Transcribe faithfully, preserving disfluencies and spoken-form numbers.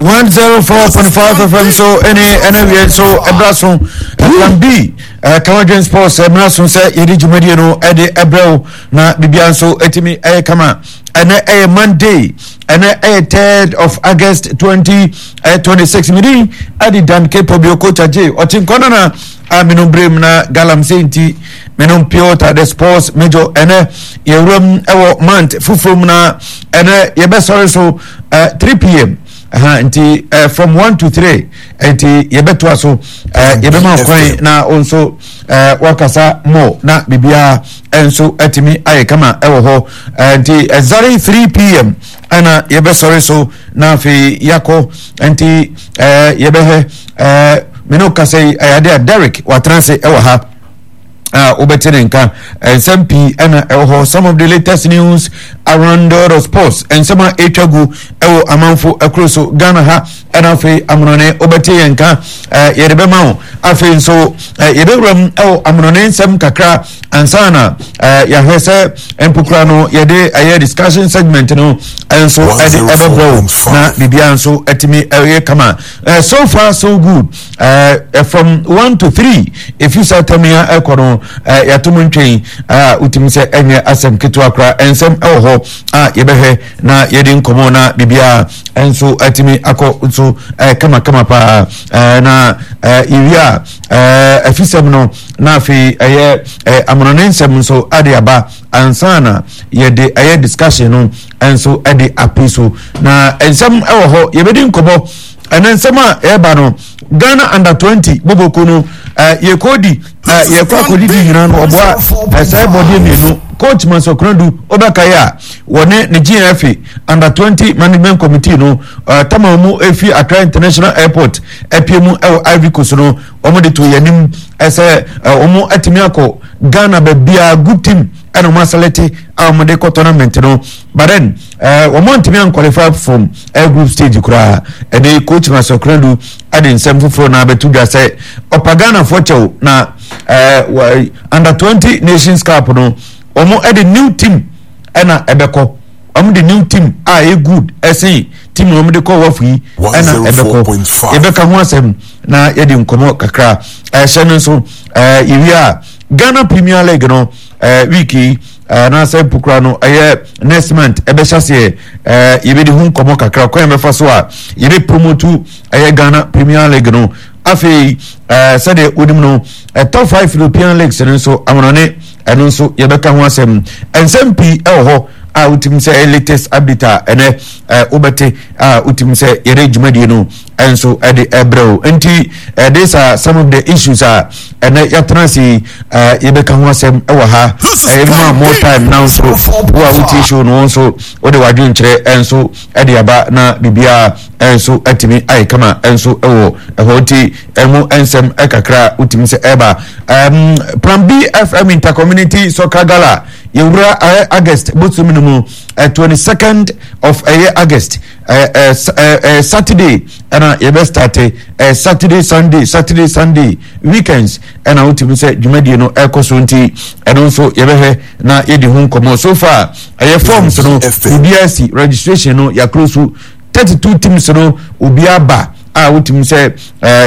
one oh four point five F M so any any so ebraso plan B Kawadren Sports ebraso say yedi djumadi no e de ebrel na bibia so etimi e kama ene e Monday ene e third of August twenty twenty-six midi adi dan kepo bi coach J otin kono na amino brem na galam senti menon Piota the Sports major ene yewrum ewo month fufum na ene yebe sorry so uh, three p m uh, nti uh, from one to three nti yebeto aso uh, yebema kwan na onso uh, wakasa mo na bibia enso etimi aye kama ewo ho uh, nti exactly three p m ana yebe sorry so na fi yako nti uh, yebehe uh, meno kasei ayade Derek watranse ewo ha uh obetenenka and some p and uh, some of the latest news around the sports and some etwagu ewo amanfo akroso Ghana ha and afi amrone obetenenka uh yerebema afi so yeberam ewo amrone nsem kakra ansana uh ya hese empukra no yede aye discussion segment no and so ede ebebro na bibia so etimi eye kama uh, so far so good uh from one to three if you say tamia ekono Uh, ya tumunchen uh, utimse enye asem kitu akra ensem eho uh, yebehe na yedi nkomo na bibia enso atimi ako so uh, kama kama pa uh, na uh, iria uh, afisem no na fi aye uh, amononsem so ade aba ansana yede aye discussion no enso ade apiso na ensem eho yebedi nkomo enensema eba no Ghana under twenty boboko no uh, ye kodi uh, ye kwa kodi di hina no obwa esa body ni no coach Mansokrandu obakaya wone ne G F under twenty management committee no uh, tamamu efi Accra International Airport epiemu ewo Ivory Coast no omo de to yanim esa uh, omo atimi akọ Ghana be bia good team and omo select am de tournament no but then uh, omo ntimi an qualify from a group stage kura and the coach Mansokrandu adin sem fufuro na betu dwa say opagana fochew na uh, under twenty Nations Cup no omo e the new team ena ebeko omo the new team ah e good ese team omo de call wafu yi ena ebeko ebeka ho asem na yedi nkomo kakra eh shenu so eh iria Ghana Premier League no eh wiki Uh, na say pukra no aye next month ebe chase eh yebe di hun komo kakra ko emfa so a yebe promote aye Ghana Premier League no afi eh say de odim no uh, top five European leagues no so amonone eno so yebe ka ho asem ensem pi e ho a utim say latest update ene obete a utim say yere jumadi no enso ede ebro enti uh, these are some of the issues are ene yatransi uh, yebe ka ho asem e wa ha e more time now so wa uti show no so ode wadwen kire enso ede aba na bibia enso atimi ai kama enso ewo ehoti emu ensem ekakra utim say eba um Plan B F M Intercommunity Soccer Gala yewura August botu minimum uh, twenty-second of uh, August uh, uh, uh, uh, Saturday and uh, yebe start uh, Saturday Sunday Saturday Sunday weekends and uh, ultimately say jumadi no ekoso nti and also yebe he na yedi hun komo so far uh, forms no B S registration no ya close thirty-two teams no obiaba ah ultimately say uh,